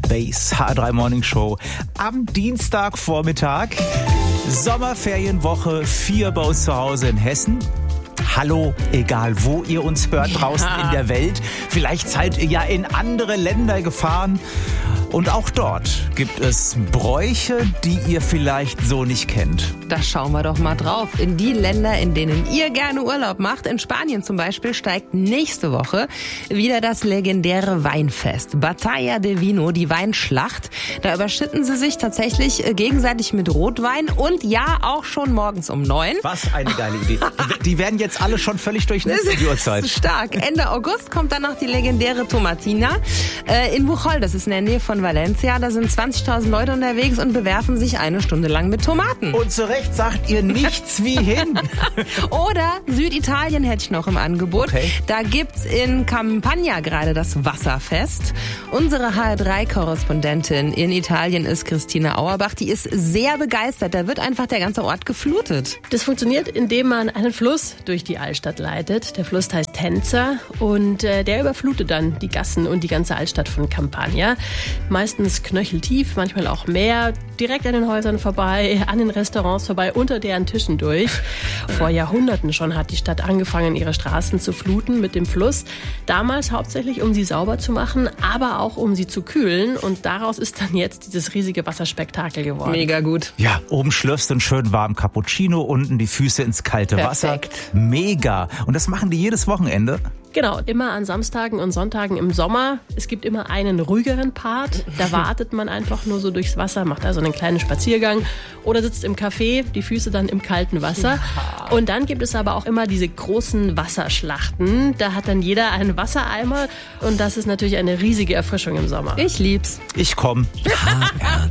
Base, H3 Morning Show am Dienstagvormittag. Sommerferienwoche 4 bei uns zu Hause in Hessen. Hallo, egal wo ihr uns hört draußen in der Welt. Vielleicht seid ihr ja in andere Länder gefahren. Und auch dort gibt es Bräuche, die ihr vielleicht so nicht kennt. Da schauen wir doch mal drauf. In die Länder, in denen ihr gerne Urlaub macht. In Spanien zum Beispiel steigt nächste Woche wieder das legendäre Weinfest. Batalla de Vino, die Weinschlacht. Da überschütten sie sich tatsächlich gegenseitig mit Rotwein und ja, auch schon morgens um 9. Was eine geile Idee. Die werden jetzt alle schon völlig durchnässt in die Uhrzeit. Stark. Ende August kommt dann noch die legendäre Tomatina in Buchol. Das ist in der Nähe von Valencia. Da sind 20.000 Leute unterwegs und bewerfen sich eine Stunde lang mit Tomaten. Und zu Recht sagt ihr nichts wie hin. Oder Süditalien hätte ich noch im Angebot. Okay. Da gibt's in Campania gerade das Wasserfest. Unsere HR3-Korrespondentin in Italien ist Christina Auerbach. Die ist sehr begeistert. Da wird einfach der ganze Ort geflutet. Das funktioniert, indem man einen Fluss durch die Altstadt leitet. Der Fluss heißt Tenza und der überflutet dann die Gassen und die ganze Altstadt von Campania. Meistens knöcheltief, manchmal auch mehr, direkt an den Häusern vorbei, an den Restaurants vorbei, unter deren Tischen durch. Vor Jahrhunderten schon hat die Stadt angefangen, ihre Straßen zu fluten mit dem Fluss. Damals hauptsächlich, um sie sauber zu machen, aber auch um sie zu kühlen. Und daraus ist dann jetzt dieses riesige Wasserspektakel geworden. Mega gut. Ja, oben schlürfst du einen schön warmen Cappuccino, unten die Füße ins kalte Perfekt. Wasser. Mega. Und das machen die jedes Wochenende? Genau, immer an Samstagen und Sonntagen im Sommer. Es gibt immer einen ruhigeren Part. Da wartet man einfach nur so durchs Wasser, macht also einen kleinen Spaziergang oder sitzt im Café, die Füße dann im kalten Wasser. Und dann gibt es aber auch immer diese großen Wasserschlachten. Da hat dann jeder einen Wassereimer und das ist natürlich eine riesige Erfrischung im Sommer. Ich lieb's. Ich komm. HR3.